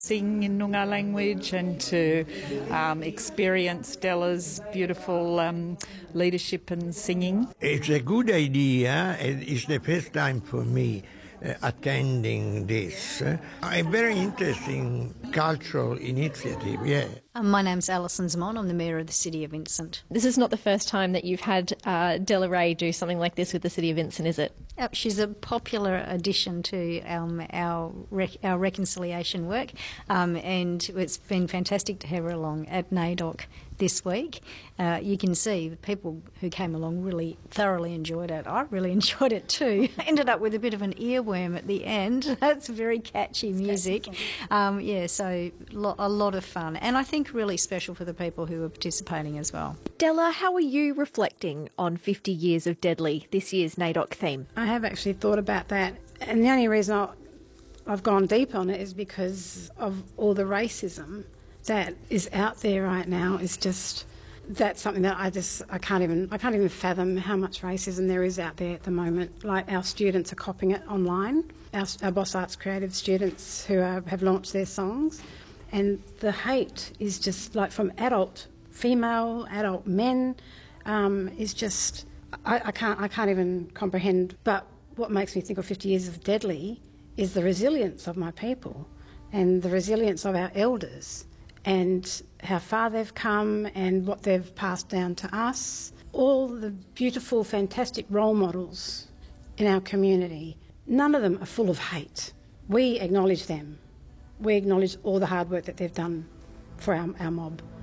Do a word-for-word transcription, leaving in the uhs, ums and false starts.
sing in Noongar language and to um, experience Della's beautiful um, leadership and singing. It's a good idea. It's the first time for me uh, attending this. Uh, a very interesting cultural initiative, yeah. Um, my name's Alison Zamon. I'm the Mayor of the City of Vincent. This is not the first time that you've had uh, Della Ray do something like this with the City of Vincent, is it? Uh, she's a popular addition to um, our rec- our reconciliation work, um, and it's been fantastic to have her along at NAIDOC this week. Uh, you can see the people who came along really thoroughly enjoyed it. I really enjoyed it too. Ended up with a bit of an earworm at the end. That's very catchy music. Um, yeah, so lo- a lot of fun, and I think really special for the people who are participating as well. Della, how are you reflecting on fifty years of Deadly, this year's NAIDOC theme? I have actually thought about that, and the only reason I, I've gone deep on it is because of all the racism that is out there right now. Is just that's something that I just I can't even I can't even fathom how much racism there is out there at the moment. Like our students are copying it online. Our, our Boss Arts Creative students who are, have launched their songs, and the hate is just like from adult female, adult men, um, is just I, I can't I can't even comprehend. But what makes me think of fifty years of Deadly is the resilience of my people and the resilience of our elders, and how far they've come and what they've passed down to us. All the beautiful, fantastic role models in our community, none of them are full of hate. We acknowledge them. We acknowledge all the hard work that they've done for our, our mob.